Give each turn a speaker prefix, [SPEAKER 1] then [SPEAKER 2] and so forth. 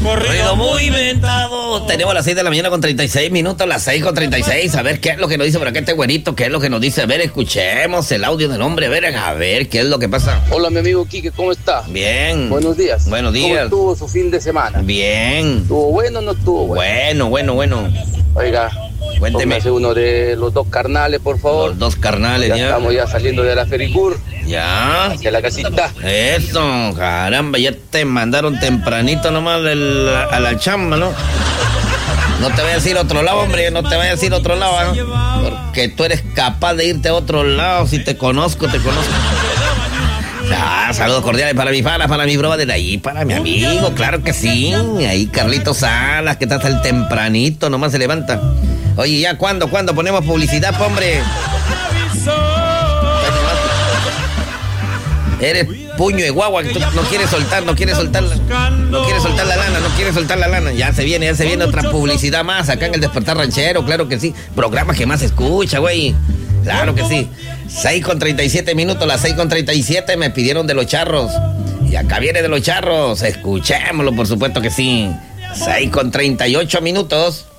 [SPEAKER 1] Corrido muy inventado. Tenemos las 6 de la mañana con 36 minutos, las 6 con 36. A ver qué es lo que nos dice por acá este güerito, qué es lo que nos dice. A ver, escuchemos el audio del hombre. A ver qué es lo que pasa.
[SPEAKER 2] Hola, mi amigo Quique, ¿cómo está?
[SPEAKER 1] Bien.
[SPEAKER 2] Buenos días.
[SPEAKER 1] Buenos días.
[SPEAKER 2] ¿Cómo estuvo su fin de semana?
[SPEAKER 1] Bien.
[SPEAKER 2] ¿Estuvo bueno o no estuvo bueno?
[SPEAKER 1] Bueno.
[SPEAKER 2] Oiga,
[SPEAKER 1] cuénteme.
[SPEAKER 2] póngase uno de los dos carnales, por favor.
[SPEAKER 1] Los dos carnales, ya.
[SPEAKER 2] Estamos ya saliendo de la Fericur.
[SPEAKER 1] Ya.
[SPEAKER 2] Hacia la casita.
[SPEAKER 1] Eso, caramba, ya te mandaron tempranito nomás a la chamba, ¿no? No te vayas a ir a otro lado, hombre, no te vayas a ir a otro lado, ¿no? Porque tú eres capaz de irte a otro lado, si te conozco. Saludos cordiales para mi pana, para mi brother, ahí para mi amigo, claro que sí. Ahí Carlitos Salas, que está hasta el tempranito, nomás se levanta. Oye, ¿ya cuándo ponemos publicidad, hombre? Eres puño de guagua, que tú no quieres soltar la lana. Ya se viene otra publicidad más acá en el Despertar Ranchero, claro que sí. Programa que más escucha, güey. Claro que sí. 6 con 37 minutos, las 6 con 37 me pidieron de Los Charros. Y acá viene de Los Charros, escuchémoslo, por supuesto que sí. 6 con 38 minutos.